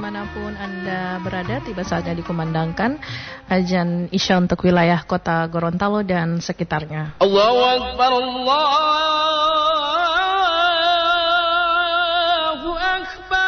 dimanapun Anda berada, tiba saatnya dikumandangkan azan Isya untuk wilayah kota Gorontalo dan sekitarnya. Allahu Akbar, Allahu Akbar.